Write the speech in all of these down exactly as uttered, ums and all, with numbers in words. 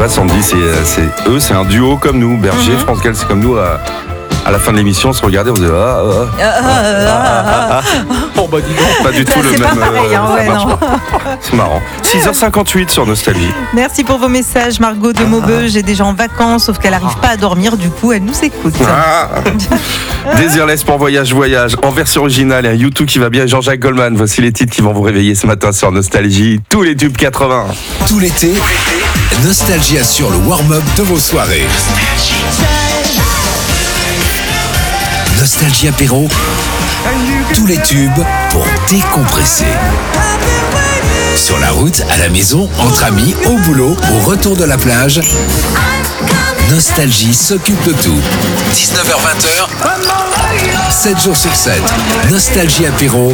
vrai, Sandy, c'est, c'est eux, c'est un duo comme nous. Berger, mm-hmm. France Gall, c'est comme nous. À, à la fin de l'émission, on se regardait, on se disait ah, ah, ah, ah, ah, ah, ah. Bon, bah dis donc. Pas du tout le c'est même. Pas pareil, hein, euh, ouais, non. C'est marrant. six heures cinquante-huit sur Nostalgie. Merci pour vos messages, Margot de Maubeuge est déjà en vacances, sauf qu'elle n'arrive pas à dormir, du coup, elle nous écoute. Ah. Désirless pour Voyage Voyage, en version originale, et un YouTube qui va bien, Jean-Jacques Goldman. Voici les titres qui vont vous réveiller ce matin sur Nostalgie. Tous les tubes quatre-vingts. Tout l'été, Nostalgie assure le warm-up de vos soirées. Nostalgie apéro, tous les tubes pour décompresser. Sur la route, à la maison, entre amis, au boulot, au retour de la plage, Nostalgie s'occupe de tout. dix-neuf heures vingt heures, sept jours sur sept. Nostalgie apéro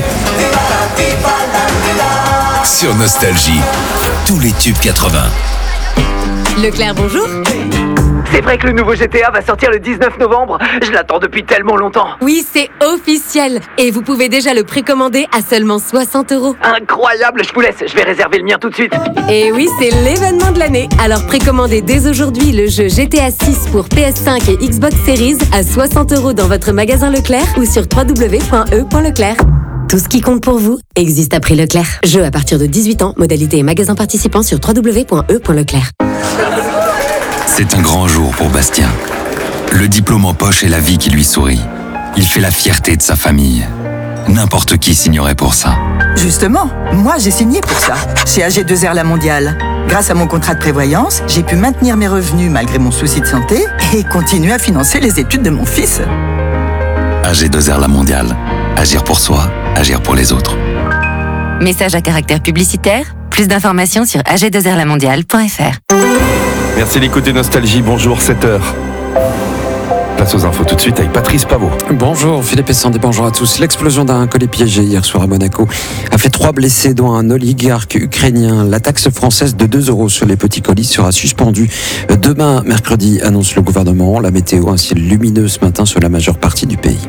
sur Nostalgie. Tous les tubes quatre-vingts. Leclerc, bonjour. C'est vrai que le nouveau G T A va sortir le dix-neuf novembre. Je l'attends depuis tellement longtemps. Oui, c'est officiel. Et vous pouvez déjà le précommander à seulement soixante euros. Incroyable, je vous laisse. Je vais réserver le mien tout de suite. Et oui, c'est l'événement de l'année. Alors précommandez dès aujourd'hui le jeu G T A six pour P S cinq et Xbox Series à soixante euros dans votre magasin Leclerc ou sur w w w point e point leclerc. Tout ce qui compte pour vous existe à prix Leclerc. Jeu à partir de dix-huit ans, modalité et magasin participant sur w w w point e point leclerc. C'est un grand jour pour Bastien. Le diplôme en poche et la vie qui lui sourit. Il fait la fierté de sa famille. N'importe qui signerait pour ça. Justement, moi j'ai signé pour ça, chez A G deux R La Mondiale. Grâce à mon contrat de prévoyance, j'ai pu maintenir mes revenus malgré mon souci de santé et continuer à financer les études de mon fils. A G deux R La Mondiale. Agir pour soi, agir pour les autres. Message à caractère publicitaire. Plus d'informations sur a g deux r la mondiale point f r. Merci d'écouter Nostalgie. Bonjour, sept heures. Place aux infos tout de suite avec Patrice Pavot. Bonjour Philippe et Sandy, bonjour à tous. L'explosion d'un colis piégé hier soir à Monaco a fait trois blessés, dont un oligarque ukrainien. La taxe française de deux euros sur les petits colis sera suspendue demain, mercredi, annonce le gouvernement. La météo, un ciel lumineux ce matin sur la majeure partie du pays.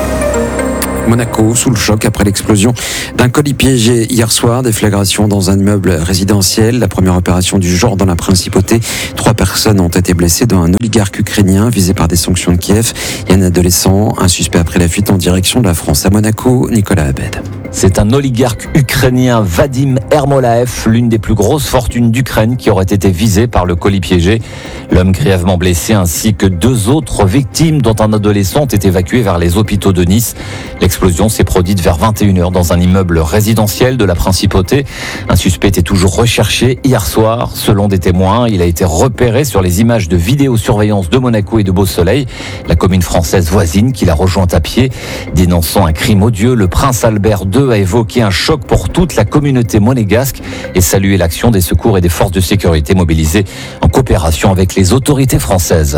Monaco, sous le choc après l'explosion d'un colis piégé hier soir, déflagration dans un immeuble résidentiel, la première opération du genre dans la principauté. Trois personnes ont été blessées, dont un oligarque ukrainien visé par des sanctions de Kiev et un adolescent, un suspect après la fuite en direction de la France. À Monaco, Nicolas Abed. C'est un oligarque ukrainien, Vadim Ermolaev, l'une des plus grosses fortunes d'Ukraine, qui aurait été visé par le colis piégé. L'homme grièvement blessé ainsi que deux autres victimes, dont un adolescent, ont été évacués vers les hôpitaux de Nice. L'explosion s'est produite vers vingt et une heures dans un immeuble résidentiel de la Principauté. Un suspect était toujours recherché hier soir. Selon des témoins, il a été repéré sur les images de vidéosurveillance de Monaco et de Beau-Soleil. La commune française voisine, qui l'a rejoint à pied, dénonçant un crime odieux, le prince Albert deux a évoqué un choc pour toute la communauté monégasque et salué l'action des secours et des forces de sécurité mobilisées en coopération avec les autorités françaises.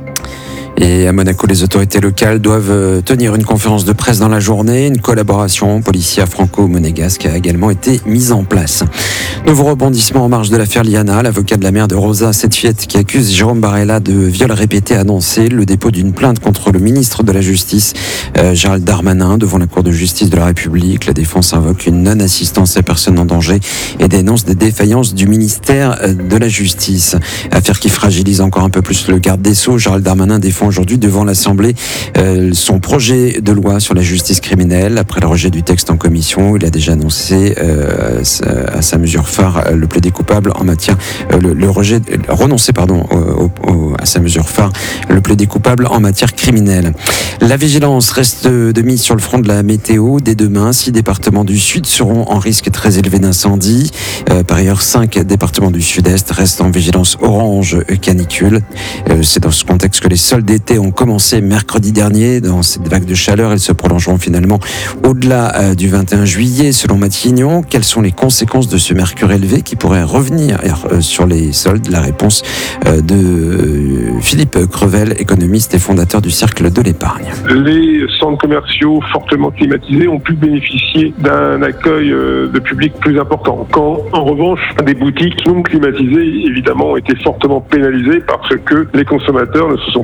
Et à Monaco, les autorités locales doivent tenir une conférence de presse dans la journée. Une collaboration policière franco-monégasque a également été mise en place. Nouveau rebondissement en marge de l'affaire Liana. L'avocat de la mère de Rosa, cette fillette qui accuse Jérôme Barella de viol répété, a annoncé le dépôt d'une plainte contre le ministre de la Justice, euh, Gérald Darmanin, devant la Cour de justice de la République. La défense invoque une non-assistance à personne en danger et dénonce des défaillances du ministère de la Justice. Affaire qui fragilise encore un peu plus le garde des Sceaux. Gérald Darmanin défend aujourd'hui devant l'Assemblée euh, son projet de loi sur la justice criminelle. Après le rejet du texte en commission, il a déjà annoncé euh, à sa mesure phare le plaider coupable en matière euh, le, le rejet renoncer pardon au, au, à sa mesure phare le plaider coupable en matière criminelle. La vigilance reste de mise sur le front de la météo. Dès demain, six départements du sud seront en risque très élevé d'incendie. Euh, par ailleurs, cinq départements du sud-est restent en vigilance orange canicule. Euh, c'est dans ce contexte que les soldes d'été ont commencé mercredi dernier. Dans cette vague de chaleur, elles se prolongeront finalement au-delà euh, du vingt et un juillet, selon Matignon. Quelles sont les conséquences de ce mercure élevé qui pourrait revenir euh, sur les soldes? La réponse euh, de euh, Philippe Crevel, économiste et fondateur du Cercle de l'épargne. Les centres commerciaux fortement climatisés ont pu bénéficier d'un accueil euh, de public plus important. Quand, en revanche, des boutiques non climatisées, évidemment, ont été fortement pénalisées parce que les consommateurs ne se sont pas rendus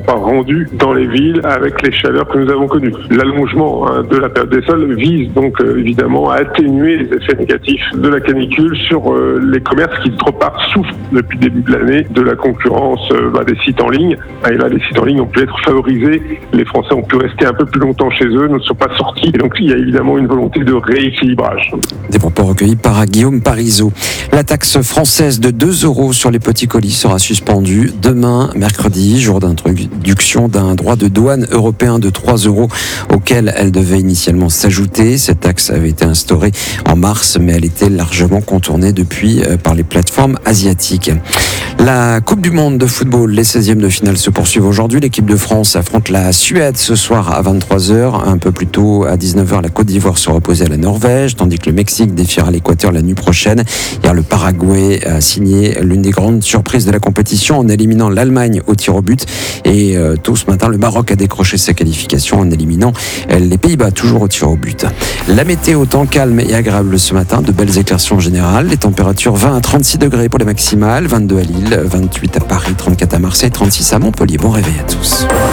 répandu dans les villes avec les chaleurs que nous avons connues. L'allongement hein, de la période des sols vise donc euh, évidemment à atténuer les effets négatifs de la canicule sur euh, les commerces qui, d'autre part, souffrent depuis le début de l'année de la concurrence euh, bah, des sites en ligne. Et là, les sites en ligne ont pu être favorisés. Les Français ont pu rester un peu plus longtemps chez eux, ne sont pas sortis. Et donc, il y a évidemment une volonté de rééquilibrage. Des propos recueillis par Guillaume Parisot. La taxe française de deux euros sur les petits colis sera suspendue demain, mercredi, jour d'introduction d'un droit de douane européen de trois euros auquel elle devait initialement s'ajouter. Cette taxe avait été instaurée en mars, mais elle était largement contournée depuis par les plateformes asiatiques. La Coupe du Monde de football, les seizièmes de finale se poursuivent aujourd'hui. L'équipe de France affronte la Suède ce soir à vingt-trois heures. Un peu plus tôt, à dix-neuf heures, la Côte d'Ivoire sera opposée à la Norvège, tandis que le Mexique défiera l'Équateur la nuit prochaine. Hier, le Paraguay a signé l'une des grandes surprises de la compétition en éliminant l'Allemagne au tir au but. Et euh, tôt ce matin, le Maroc a décroché sa qualification en éliminant euh, les Pays-Bas, toujours au tir au but. La météo, temps calme et agréable ce matin, de belles éclaircies en général. Les températures vingt à trente-six degrés pour les maximales, vingt-deux à Lille, vingt-huit à Paris, trente-quatre à Marseille, trente-six à Montpellier. Bon réveil à tous.